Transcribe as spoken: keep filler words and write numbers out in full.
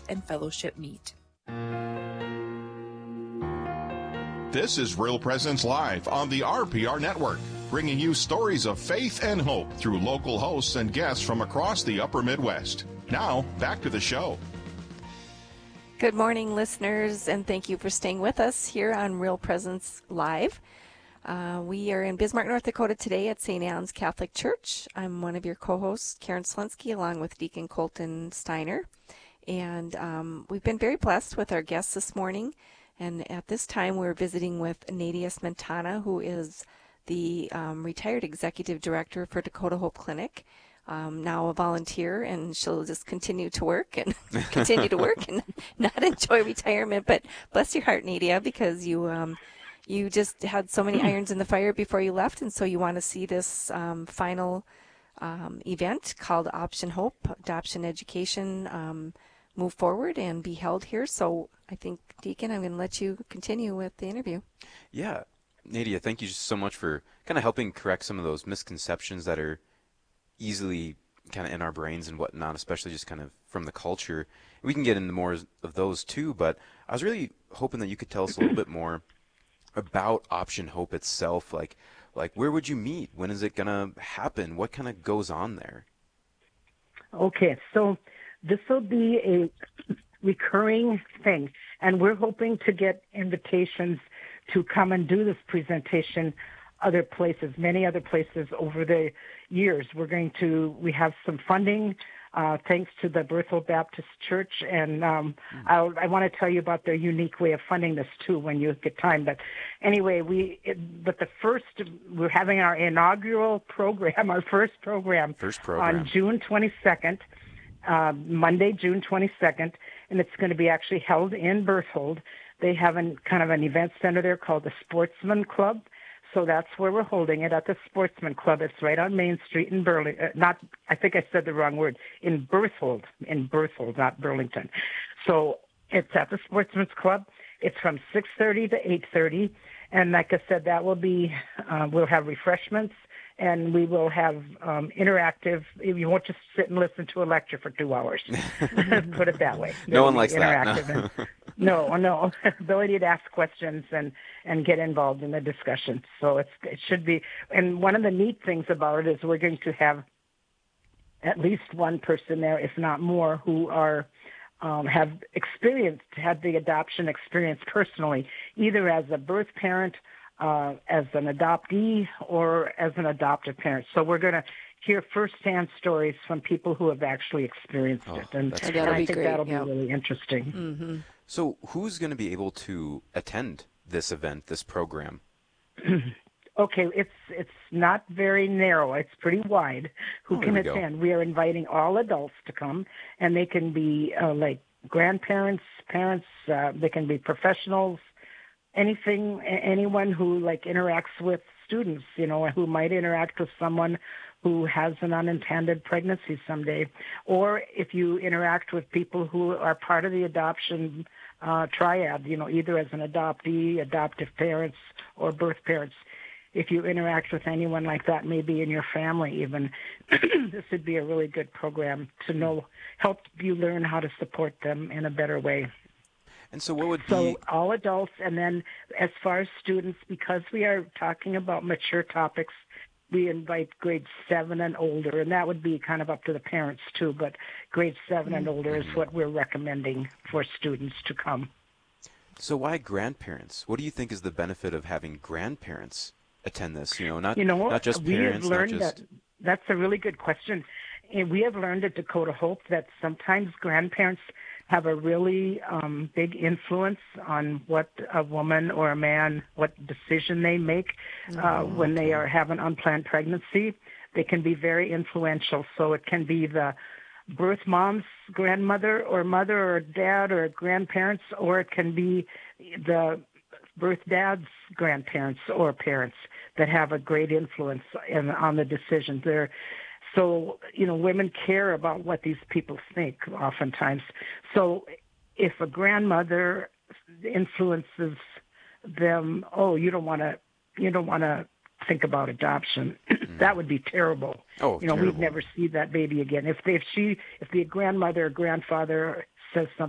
and fellowship meet. This is Real Presence Live on the R P R Network, bringing you stories of faith and hope through local hosts and guests from across the upper Midwest. Now, back to the show. Good morning, listeners, and thank you for staying with us here on Real Presence Live. Uh, we are in Bismarck, North Dakota today at Saint Anne's Catholic Church. I'm one of your co-hosts, Karen Slensky, along with Deacon Colton Steiner. And um, we've been very blessed with our guests this morning. And at this time, we're visiting with Nadia Smetana, who is the um, retired executive director for Dakota Hope Clinic. Um, now a volunteer, and she'll just continue to work and continue to work and not enjoy retirement. But bless your heart, Nadia, because you um, you just had so many irons in the fire before you left, and so you want to see this um, final um, event called Option Hope, Adoption Education, um, move forward and be held here. So I think, Deacon, I'm going to let you continue with the interview. Yeah. Nadia, thank you so much for kind of helping correct some of those misconceptions that are easily kind of in our brains and whatnot, especially just kind of from the culture. We can get into more of those too, but I was really hoping that you could tell us a little bit more about Option Hope itself. Like, like where would you meet? When is it going to happen? What kind of goes on there? Okay, so this will be a recurring thing, and we're hoping to get invitations to come and do this presentation other places, many other places over the years. We're going to, we have some funding, uh, thanks to the Berthold Baptist Church, and um, I'll, I want to tell you about their unique way of funding this too when you get time. But anyway, we, it, but the first, we're having our inaugural program, our first program, first program. on June twenty-second, uh, Monday, June twenty-second, and it's going to be actually held in Berthold. They have an, kind of an event center there called the Sportsman Club. So that's where we're holding it, at the Sportsman Club. It's right on Main Street in Burlington. Uh, not, I think I said the wrong word. In Berthold, in Berthold, not Burlington. So it's at the Sportsman's Club. It's from six thirty to eight thirty. And like I said, that will be, uh, we'll have refreshments, and we will have um, interactive. You won't just sit and listen to a lecture for two hours. Put it that way. No one likes interactive that. No. no, no. Ability to ask questions and, and get involved in the discussion. So it's, it should be. And one of the neat things about it is we're going to have at least one person there, if not more, who are um, have experienced, had the adoption experience personally, either as a birth parent, Uh, as an adoptee, or as an adoptive parent. So we're going to hear firsthand stories from people who have actually experienced oh, it. And, and I think great. that'll yeah. be really interesting. Mm-hmm. So who's going to be able to attend this event, this program? Okay, it's it's not very narrow. It's pretty wide. Who oh, can we attend? Go. We are inviting all adults to come, and they can be uh, like grandparents, parents, uh, they can be professionals, anything, anyone who like interacts with students, you know, who might interact with someone who has an unintended pregnancy someday, or if you interact with people who are part of the adoption uh, triad, you know, either as an adoptee, adoptive parents, or birth parents. If you interact with anyone like that, maybe in your family even, this would be a really good program to know, help you learn how to support them in a better way. And so what would be... So all adults, and then as far as students, because we are talking about mature topics, we invite grade seven and older, and that would be kind of up to the parents too, but grade seven and older is what we're recommending for students to come. So why grandparents? What do you think is the benefit of having grandparents attend this? You know, not, you know, not just we parents, have learned not just... that, that's a really good question. And we have learned at Dakota Hope that sometimes grandparents have a really um, big influence on what a woman or a man, what decision they make uh, oh, when okay. they are have an unplanned pregnancy. They can be very influential. So it can be the birth mom's grandmother or mother or dad or grandparents, or it can be the birth dad's grandparents or parents that have a great influence in, on the decisions. They're So, you know, women care about what these people think oftentimes. So if a grandmother influences them, oh, you don't want to, you don't want to think about adoption, that would be terrible. Oh, you know, terrible. we'd never see that baby again. If they, if she, if the grandmother or grandfather says something